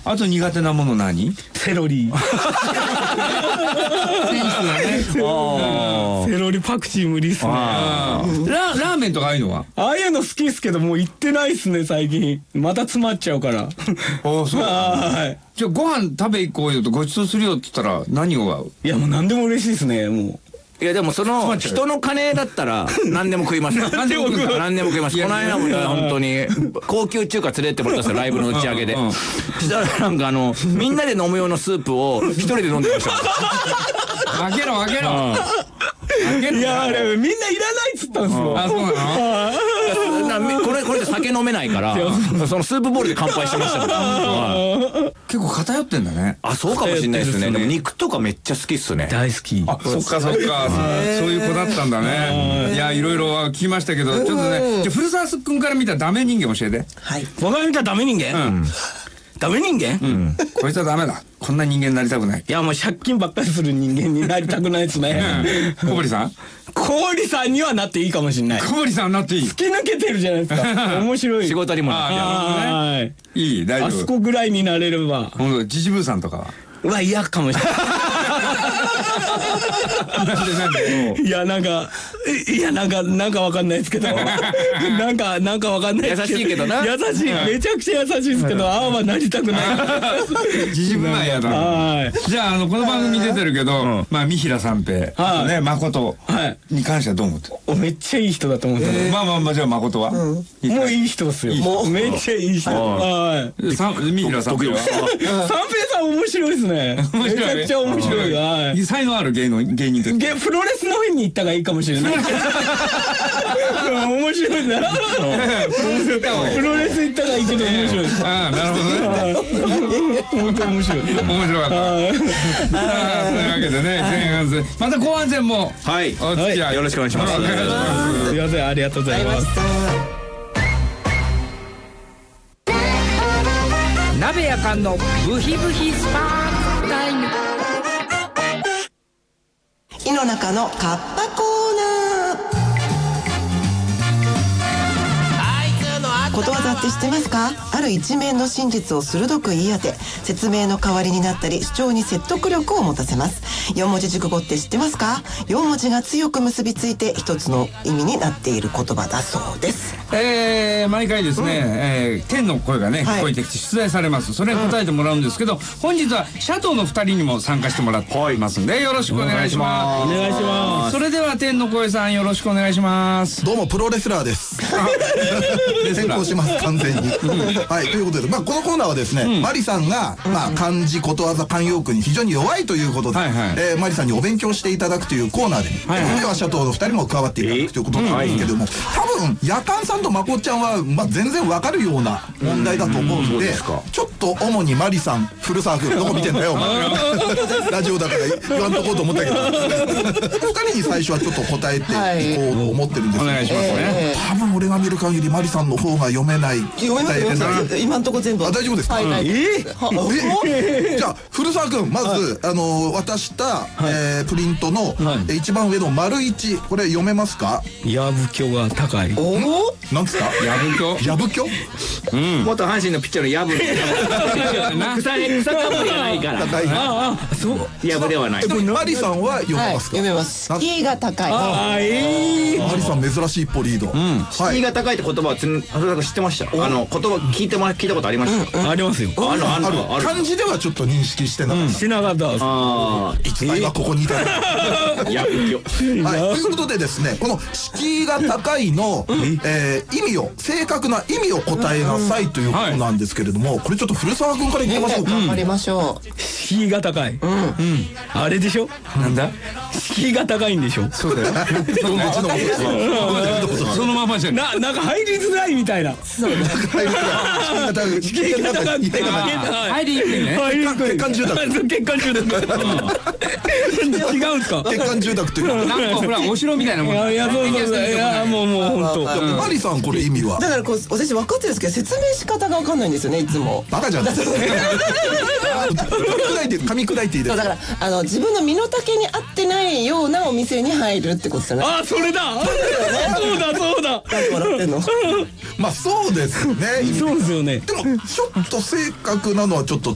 あと苦手なもの何？ セロリ。セロリパクチー無理っすね。 ラーメンとかああいうのは？ ああいうの好きっすけどもう行ってないっすね最近。また詰まっちゃうから。 そう。 はい。 じゃあご飯食べ行こうよとご馳走するよって言ったら何を合う？ いやもう何でも嬉しいですねもう。 いやでもその人の金だったら何でも食いますよ。何でも食います。この間も本当に高級中華連れてってもらったんですよライブの打ち上げで。したらなんかみんなで飲む用のスープを一人で飲んでました。 開けろ。 いやあれみんないらないっつったんですよ。 あ、そうなの？ これで酒飲めないからそのスープボールで乾杯してましたもん。 結構偏ってんだね。 あ、そうかもしれないですね。でも肉とかめっちゃ好きっすね。 大好き。 あ、そっか。そういう子だったんだね。いや、いろいろ聞きましたけど、ちょっとね、じゃあ古澤君から見たダメ人間教えて。 はい。 僕が見たダメ人間？ダメ人間？ こいつはダメだ。こんな人間になりたくない。 いやもう借金ばっかりする人間になりたくないですね。 小堀さん？ 小堀さんにはなっていいかもしれない。 小堀さんなっていい？ 突き抜けてるじゃないですか。面白い。 仕事にもなって。 はい。 いい、大丈夫。 あそこぐらいになれれば。 ほんと、ジジブーさんとかは？ 嫌かもしれない。 なんでいやなんかわかんないですけどなんかわかんないですけど優しいけどな。 優しいめちゃくちゃ優しいですけどああはなりたくないジジブーは嫌だ。 はいじゃあこの番組出てるけどまあ三平三平あとね誠に関してはどう思ってる？ めっちゃいい人だと思ってる。 まあじゃあ誠はもういい人ですよ。もうめっちゃいい人。はい三平三平は三平さん面白いですね。めちゃくちゃ面白い。はい。 才能ある芸人としてプロレスの方に行ったがいいかもしれない。面白いな。プロレス行ったがいいけど面白い。 ああなるほどね。 本当面白い。 面白かった。というわけでね前半戦また後半戦もはいお付き合いよろしくお願いします。 すいませんありがとうございます。 鍋やかんのブヒブヒスパークタイム。 井の中のカッパコーナー。ことわざって知ってますか？ある一面の真実を鋭く言い当て説明の代わりになったり主張に説得力を持たせます。4文字熟語って知ってますか？4文字が強く結びついて一つの意味になっている言葉だそうです。 毎回ですね、天の声がね聞こえてきて出題されます。それに答えてもらうんですけど本日はシャトーの2人にも参加してもらっていますんでよろしくお願いします。 お願いします。 それでは天の声さんよろしくお願いします。 どうもプロレスラーです。転校します完全に。はいということでこのコーナーはですねマリさんが漢字ことわざ慣用句に非常に弱いということでマリさんにお勉強していただくというコーナーで今回はシャトーの2人も加わっていただくということなんですけども多分夜間さんとまこっちゃんは全然わかるような問題だと思うんでちょっと主にマリさん古澤君どこ見てんだよお前ラジオだから言わんとこうと思ったけど2人に最初はちょっと答えていこうと思ってるんですけどお願いしますね。 多分俺が見る限りマリさんの方が読めない。 読めますよ。今のところ全部。 大丈夫ですか？じゃあ古澤君まず渡したプリントの一番上の丸1これ読めますか？ やぶきょが高い。 なんですか？ やぶきょ。 やぶきょ？ 元阪神のピッチャーのヤブ草かぶりがないからそうヤブではない。 マリさんは読めますか？ 読めます。敷居が高い。 マリさん珍しい一歩リード。 敷居が高いって言葉は知ってました。言葉聞いたことありました。 ありますよ。 ある。漢字ではちょっと認識してなかった。 しなかった。 一体はここにいた。 ヤブきょ。 はいということでですねこの敷居が高いの意味を正確な意味を答えなさいということなんですけれどもこれちょっと古澤君から言ってみましょうか。 頑張りましょう。 敷居が高い。あれでしょ？ なんだ？ 敷居が高いんでしょ？ そうだよ。そのままじゃなんか入りづらいみたいな。 敷居が高い。 入りにくいね。 欠陥住宅。 欠陥住宅。違うんですか？ 欠陥住宅っていうなんかほらお城みたいなもん。 いやそういやもう本当。 マリさんこれ意味は？ だから私分かってるんですけど説明仕方が分かんないんですよねいつも。 バカじゃん。噛み砕いていいですか？ だから自分の身の丈に合ってないようなお店に入るってことですよね。 あそれだ。そうだ。 なんで笑ってんの？ まあそうですね。 そうですよね。 でもちょっと正確なのはちょっと